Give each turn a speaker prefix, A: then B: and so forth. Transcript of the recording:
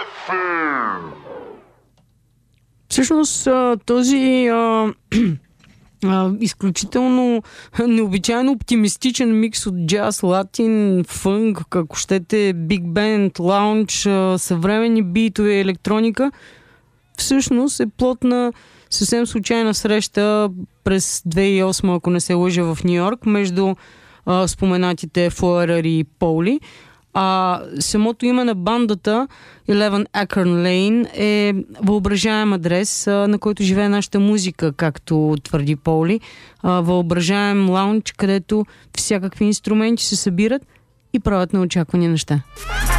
A: Всъщност този изключително необичайно оптимистичен микс от джаз, латин, фънк, ако щете, биг бенд, лаунж, съвременни битове, електроника, всъщност е плод на съвсем случайна среща през 2008, ако не се лъжа, в Ню Йорк, между споменатите Флоерър и Поули. Самото име на бандата 11 Akron Lane е въображаем адрес, на който живее нашата музика, както твърди Поули. Въображаем лаунж, където всякакви инструменти се събират и правят неочаквани неща.